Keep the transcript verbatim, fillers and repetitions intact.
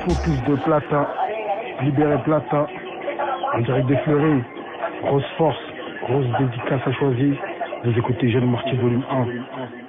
focus de Plata, libérer Plata, en direct des Fleuris, grosse force, grosse dédicace à choisir. Vous écoutez Jeune Marty volume un.